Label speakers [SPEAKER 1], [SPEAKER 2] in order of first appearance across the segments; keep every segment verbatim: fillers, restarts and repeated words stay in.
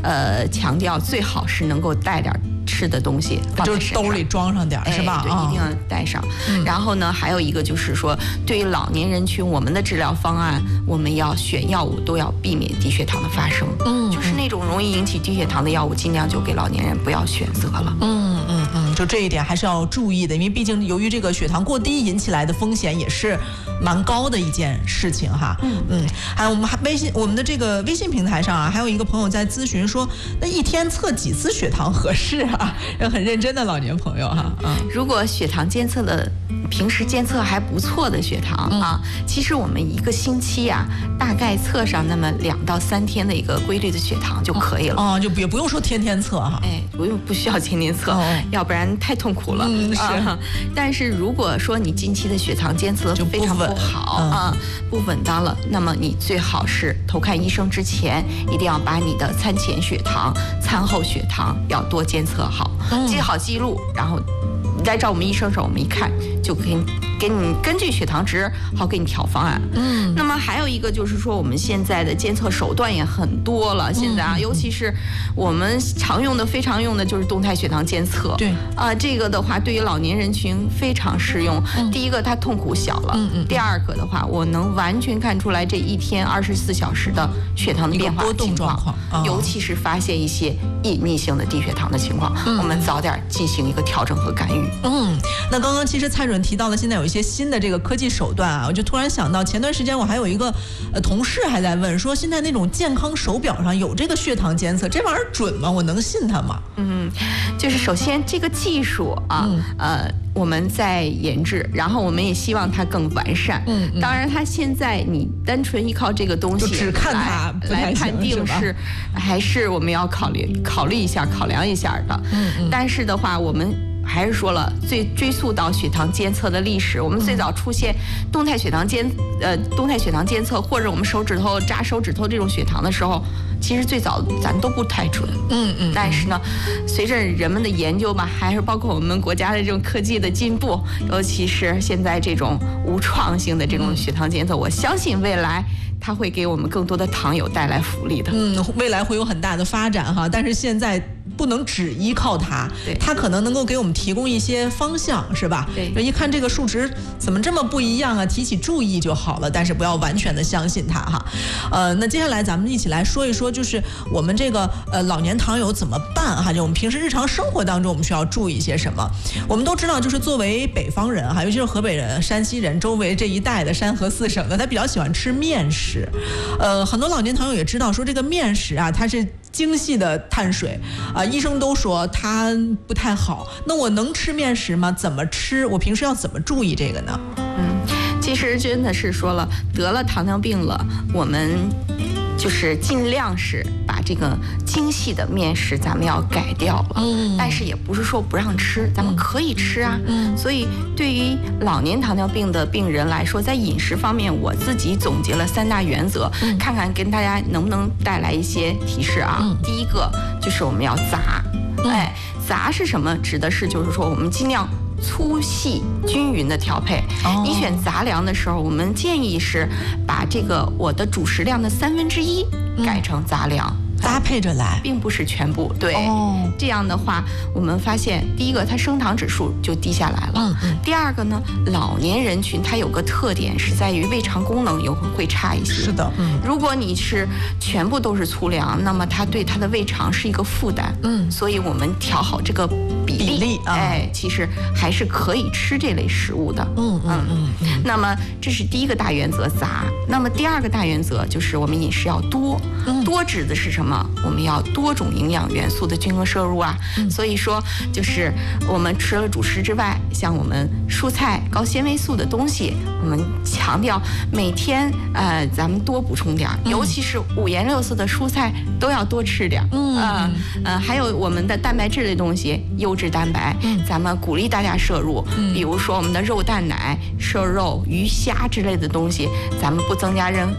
[SPEAKER 1] 呃强调最好是能够带点吃的东西，
[SPEAKER 2] 就是兜里装上点，
[SPEAKER 1] 哎、
[SPEAKER 2] 是吧？
[SPEAKER 1] 对，一定要带上。嗯、然后呢，还有一个就是说，对于老年人群，我们的治疗方案，我们要选药物都要避免低血糖的发生。嗯，就是那种容易引起低血糖的药物，尽量就给老年人不要选择了。
[SPEAKER 2] 嗯嗯嗯，就这一点还是要注意的，因为毕竟由于这个血糖过低引起来的风险也是蛮高的一件事情哈。嗯嗯，还有我们还微信我们的这个微信平台上啊，还有一个朋友在咨询说，那一天测几次血糖合适啊？很认真的老年朋友哈。嗯，
[SPEAKER 1] 如果血糖监测的平时监测还不错的血糖啊，嗯、其实我们一个星期啊，大概测上那么两到三天的一个规律的血糖就可以了。
[SPEAKER 2] 哦，就也不用说天天测哈。
[SPEAKER 1] 哎，不用不需要天天测，哦、要不然太痛苦了。
[SPEAKER 2] 嗯，是。
[SPEAKER 1] 啊、但是如果说你近期的血糖监测非常不好不、嗯、啊，不稳当了，那么你最好是头看医生之前，一定要把你的餐前血糖、餐后血糖要多监测好，嗯、记好记录，然后来找我们医生的时候，我们一看就可以给你根据血糖值好给你调方案。嗯，那么还有一个就是说，我们现在的监测手段也很多了。现在啊，嗯、尤其是我们常用的、非常用的就是动态血糖监测。
[SPEAKER 2] 对
[SPEAKER 1] 啊、呃，这个的话对于老年人群非常适用。嗯、第一个，它痛苦小了。嗯嗯。第二个的话，我能完全看出来这一天二十四小时的血糖的变化情况，
[SPEAKER 2] 哦、
[SPEAKER 1] 尤其是发现一些隐匿性的低血糖的情况，嗯、我们早点进行一个调整和干预。
[SPEAKER 2] 嗯，那刚刚其实蔡主任提到了，现在有一些新的这个科技手段啊，我就突然想到，前段时间我还有一个呃同事还在问说，现在那种健康手表上有这个血糖监测，这玩意儿准吗？我能信它吗？
[SPEAKER 1] 嗯，就是首先这个技术啊，嗯、呃，我们在研制，然后我们也希望它更完善。嗯，嗯当然，它现在你单纯依靠这个东西
[SPEAKER 2] 就只看它
[SPEAKER 1] 来判定是，还是我们要考虑考虑一下、考量一下的。嗯嗯。但是的话，我们还是说了，最追溯到血糖监测的历史，我们最早出现动态血糖监呃动态血糖监测，或者我们手指头扎手指头这种血糖的时候，其实最早咱都不太准。嗯嗯。但是呢，随着人们的研究吧，还是包括我们国家的这种科技的进步，尤其是现在这种无创性的这种血糖监测，我相信未来它会给我们更多的糖友带来福利的。
[SPEAKER 2] 嗯，未来会有很大的发展哈，但是现在不能只依靠它，
[SPEAKER 1] 对，
[SPEAKER 2] 它可能能够给我们提供一些方向，是吧？
[SPEAKER 1] 对，
[SPEAKER 2] 一看这个数值怎么这么不一样啊，提起注意就好了，但是不要完全的相信它哈。呃，那接下来咱们一起来说一说，就是我们这个呃老年糖友怎么办哈？就我们平时日常生活当中，我们需要注意些什么？我们都知道，就是作为北方人哈，尤其是河北人、山西人周围这一带的山河四省的，他比较喜欢吃面食。呃，很多老年糖友也知道说，这个面食啊，它是精细的碳水啊、呃，医生都说它不太好。那我能吃面食吗？怎么吃？我平时要怎么注意这个呢？
[SPEAKER 1] 嗯，其实真的是说了，得了糖尿病了，我们就是尽量是把这个精细的面食咱们要改掉了。嗯，但是也不是说不让吃，咱们可以吃啊。嗯，所以对于老年糖尿病的病人来说，在饮食方面，我自己总结了三大原则，嗯、看看跟大家能不能带来一些提示啊。嗯、第一个就是我们要杂，嗯、哎，杂是什么？指的是就是说我们尽量粗细均匀的调配。哦、你选杂粮的时候，我们建议是把这个我的主食量的三分之一改成杂粮。嗯
[SPEAKER 2] 搭配着来，
[SPEAKER 1] 并不是全部。对，
[SPEAKER 2] 哦、
[SPEAKER 1] 这样的话，我们发现第一个，它升糖指数就低下来了。嗯嗯。第二个呢，老年人群它有个特点是在于胃肠功能有会差一些。
[SPEAKER 2] 是的，嗯。
[SPEAKER 1] 如果你是全部都是粗粮，那么它对它的胃肠是一个负担。嗯。所以我们调好这个比例，
[SPEAKER 2] 比例啊、
[SPEAKER 1] 哎，其实还是可以吃这类食物的。
[SPEAKER 2] 嗯嗯嗯。
[SPEAKER 1] 嗯那么这是第一个大原则，杂。那么第二个大原则就是我们饮食要多。嗯。多指的是什么？我们要多种营养元素的均衡摄入啊，嗯、所以说就是我们除了主食之外，像我们蔬菜、高纤维素的东西，我们强调每天呃咱们多补充点，嗯、尤其是五颜六色的蔬菜都要多吃点。嗯呃呃，还有我们的蛋白质类东西，优质蛋白，嗯、咱们鼓励大家摄入，嗯、比如说我们的肉蛋奶、瘦肉、鱼虾之类的东西，咱们不增加任。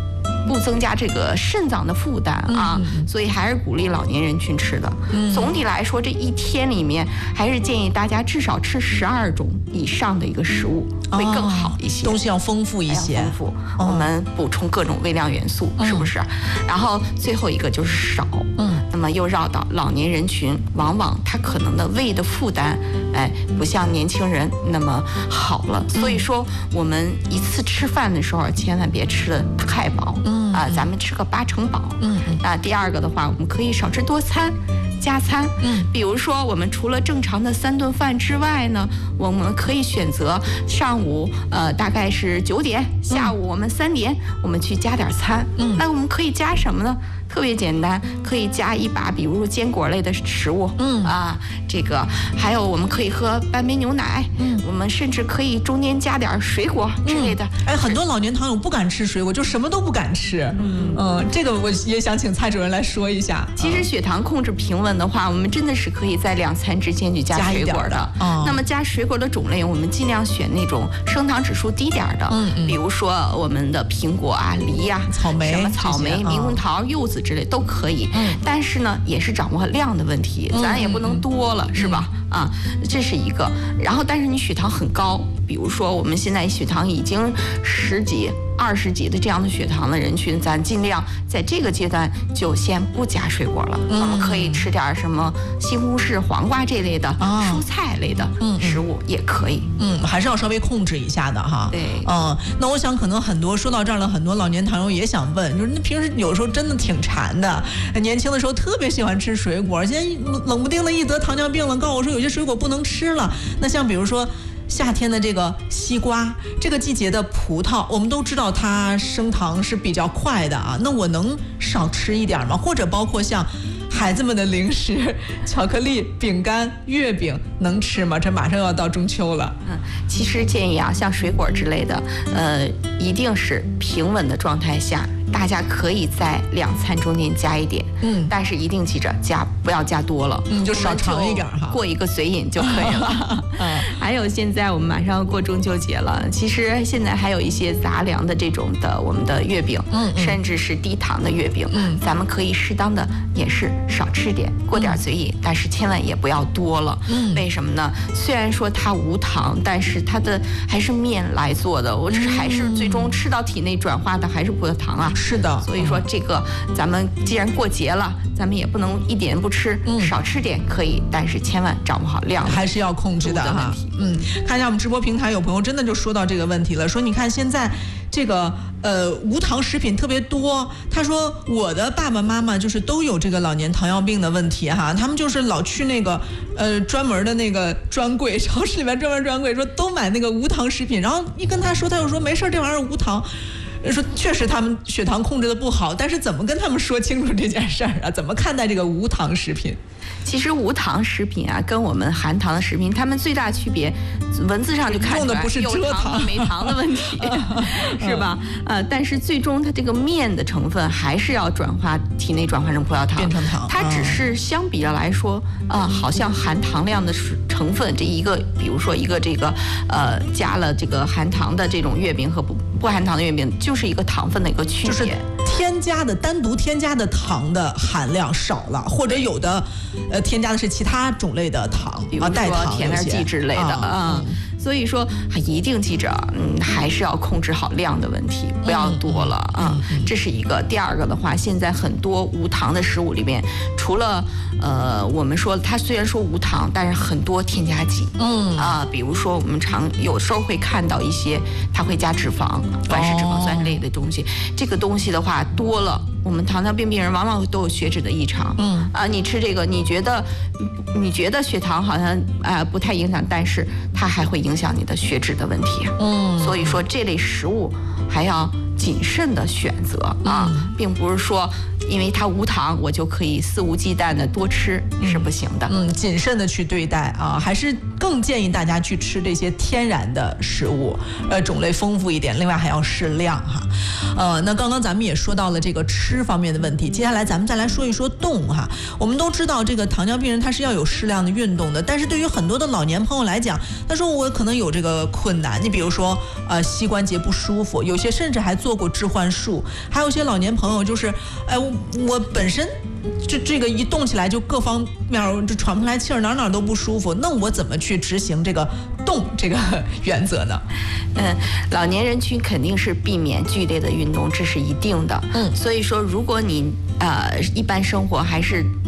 [SPEAKER 1] 不增加这个肾脏的负担啊，嗯、所以还是鼓励老年人群吃的。嗯、总体来说，这一天里面还是建议大家至少吃十二种以上的一个食物，会更好一些。
[SPEAKER 2] 哦、东西要丰富一些，
[SPEAKER 1] 丰富，哦、我们补充各种微量元素，嗯、是不是？然后最后一个就是少。嗯，那么又绕到老年人群，往往他可能的胃的负担，哎，不像年轻人那么好了。所以说，我们一次吃饭的时候，千万别吃的太饱。嗯啊，咱们吃个八成饱。嗯啊，第二个的话，我们可以少吃多餐。加餐，嗯，比如说我们除了正常的三顿饭之外呢，我们可以选择上午呃大概是九点，下午我们三点，我们去加点餐，嗯，那我们可以加什么呢？特别简单，可以加一把，比如说坚果类的食物，嗯啊，这个还有我们可以喝半杯牛奶，嗯，我们甚至可以中间加点水果之类的。
[SPEAKER 2] 嗯、哎，很多老年糖友不敢吃水果，就什么都不敢吃。嗯嗯、呃，这个我也想请蔡主任来说一下。
[SPEAKER 1] 其实血糖控制平稳的话，我们真的是可以在两餐之间去加水果的。的哦、那么加水果的种类，我们尽量选那种升糖指数低点的，嗯嗯，比如说我们的苹果啊、梨呀、啊、
[SPEAKER 2] 草莓、
[SPEAKER 1] 什么草莓、猕猴桃、柚子之类都可以。嗯，但是呢，也是掌握量的问题，嗯、咱也不能多了，嗯、是吧？啊，这是一个。然后，但是你血糖很高，比如说我们现在血糖已经十几、二十几的这样的血糖的人群，咱尽量在这个阶段就先不加水果了。嗯、我们可以吃点什么西红柿、黄瓜这类的、哦、蔬菜类的食物也可以。
[SPEAKER 2] 嗯，还是要稍微控制一下的哈。
[SPEAKER 1] 对。
[SPEAKER 2] 嗯，那我想可能很多说到这儿了，很多老年糖友也想问，就是那平时有时候真的挺馋的，年轻的时候特别喜欢吃水果，现在冷不丁的一得糖尿病了，告诉我说有些水果不能吃了。那像比如说夏天的这个西瓜，这个季节的葡萄，我们都知道它升糖是比较快的啊。那我能少吃一点吗？或者包括像孩子们的零食，巧克力、饼干、月饼能吃吗？这马上要到中秋了。
[SPEAKER 1] 嗯，其实建议啊，像水果之类的，呃，一定是平稳的状态下。大家可以在两餐中间加一点，嗯，但是一定记着加不要加多了，
[SPEAKER 2] 嗯，就少尝一点哈，
[SPEAKER 1] 过一个嘴瘾就可以了。嗯，还有现在我们马上要过中秋节了，其实现在还有一些杂粮的这种的我们的月饼，嗯，嗯甚至是低糖的月饼，嗯，咱们可以适当的也是少吃点，过点嘴瘾，嗯、但是千万也不要多了。嗯，为什么呢？虽然说它无糖，但是它的还是面来做的，我这是还是最终吃到体内转化的还是葡萄糖啊。
[SPEAKER 2] 是的，
[SPEAKER 1] 所以说这个咱们既然过节了，咱们也不能一点不吃，嗯、少吃点可以，但是千万掌握好量，
[SPEAKER 2] 还是要控制的哈。嗯，看一下我们直播平台有朋友真的就说到这个问题了，说你看现在这个呃无糖食品特别多，他说我的爸爸妈妈就是都有这个老年糖尿病的问题哈，他们就是老去那个呃专门的那个专柜，超市里面专门专柜说都买那个无糖食品，然后一跟他说，他又说没事，这玩意儿无糖。说确实他们血糖控制的不好，但是怎么跟他们说清楚这件事儿啊？怎么看待这个无糖食品？
[SPEAKER 1] 其实无糖食品啊，跟我们含糖的食品，它们最大区别，文字上就看出来有糖没糖的问题，是吧？呃，但是最终它这个面的成分还是要转化体内转化成葡萄糖，
[SPEAKER 2] 变成糖。
[SPEAKER 1] 它只是相比较来说，啊、呃，好像含糖量的成分这一个，比如说一个这个呃加了这个含糖的这种月饼和不不含糖的月饼，就是一个糖分的一个区别。
[SPEAKER 2] 就是添加的单独添加的糖的含量少了，或者有的呃添加的是其他种类的糖，
[SPEAKER 1] 比如说甜味剂之类的啊。嗯所以说，一定记着，嗯，还是要控制好量的问题，不要多了啊。这是一个。第二个的话，现在很多无糖的食物里面，除了呃，我们说它虽然说无糖，但是很多添加剂，嗯啊，比如说我们常有时候会看到一些，它会加脂肪、反式脂肪酸类的东西。这个东西的话多了，我们糖尿病病人往往都有血脂的异常。嗯啊，你吃这个，你觉得你觉得血糖好像啊、呃、不太影响，但是它还会影响。影响你的血脂的问题，嗯，所以说这类食物还要谨慎的选择啊，嗯、并不是说因为它无糖，我就可以肆无忌惮的多吃，嗯、是不行的。
[SPEAKER 2] 嗯，谨慎的去对待啊，还是更建议大家去吃这些天然的食物，呃，种类丰富一点，另外还要适量哈。呃，那刚刚咱们也说到了这个吃方面的问题，接下来咱们再来说一说动哈。我们都知道这个糖尿病人他是要有适量的运动的，但是对于很多的老年朋友来讲，他说我可能有这个困难，你比如说呃膝关节不舒服，有些甚至还做过置换术，还有一些老年朋友就是，哎，我我本身就这个一动起来就各方面就喘不出来气儿，哪哪都不舒服，那我怎么去执行这个动这个原则呢？
[SPEAKER 1] 嗯，老年人群肯定是避免剧烈的运动，这是一定的。嗯，所以说如果你呃一般生活还是